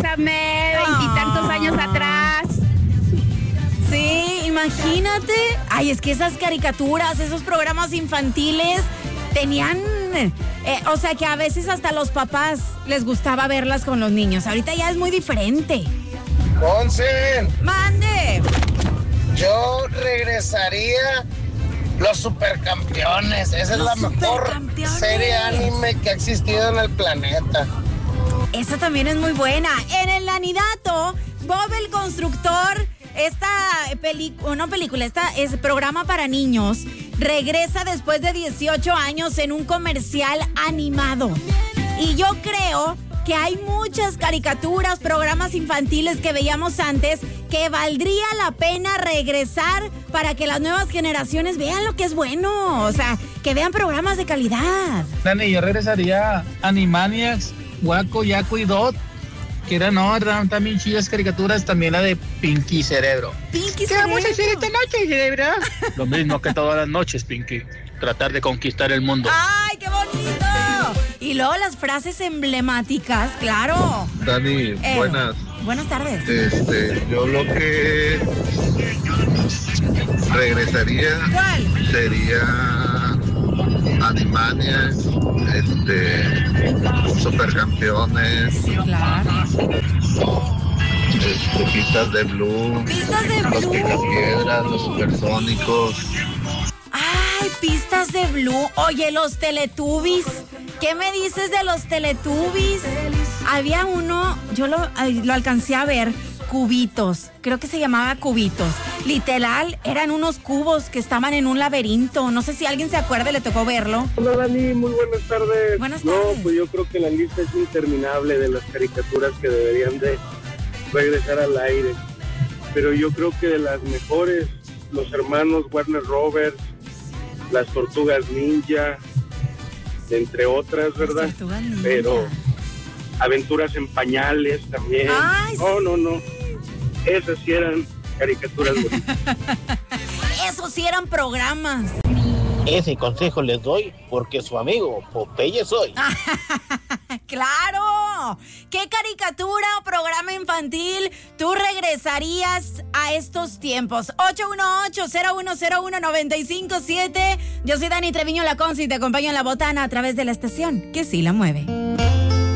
Bésame, veintitantos años atrás. Sí, imagínate. Ay, es que esas caricaturas, esos programas infantiles tenían... o sea, que a veces hasta los papás les gustaba verlas con los niños. Ahorita ya es muy diferente. Once. ¡Mande! Yo regresaría Los Supercampeones. Esa es la mejor serie anime que ha existido en el planeta. Esa también es muy buena. En el Nanidato, Bob el Constructor, esta es programa para niños, regresa después de 18 años en un comercial animado. Y yo creo que hay muchas caricaturas, programas infantiles que veíamos antes que valdría la pena regresar para que las nuevas generaciones vean lo que es bueno. O sea, que vean programas de calidad. Dani, yo regresaría a Animaniacs, Waco, Yaco y Dot, que eran también chidas caricaturas, también la de Pinky Cerebro. Pinky ¿Qué vamos a hacer esta noche, Cerebro? Lo mismo que todas las noches, Pinky. Tratar de conquistar el mundo. ¡Ay, qué bonito! Y luego las frases emblemáticas, claro. Dani, buenas. Buenas tardes. Yo lo que regresaría sería Animaniacs, Supercampeones. Sí, claro. Pistas de Blue. Pistas de Blue. Los Picapiedras, los Supersónicos. Ay, Pistas de Blue. Oye, los Teletubbies. ¿Qué me dices de los Teletubbies? Había uno, yo lo alcancé a ver, Cubitos. Creo que se llamaba Cubitos. Literal, eran unos cubos que estaban en un laberinto. No sé si alguien se acuerda, le tocó verlo. Hola, Dani, muy buenas tardes. Buenas tardes. No, pues yo creo que la lista es interminable de las caricaturas que deberían de regresar al aire. Pero yo creo que de las mejores, los hermanos Warner Roberts, las Tortugas Ninja, entre otras, ¿verdad? Pero Aventuras en Pañales también. Ay, No. Esas sí eran caricaturas bonitas. Esos sí eran programas. Ese consejo les doy porque su amigo Popeye soy. ¡Claro! ¿Qué caricatura o programa infantil tú regresarías a estos tiempos? 818-0101-957. Yo soy Dani Treviño La Conce y te acompaño en La Botana a través de la estación que sí la mueve.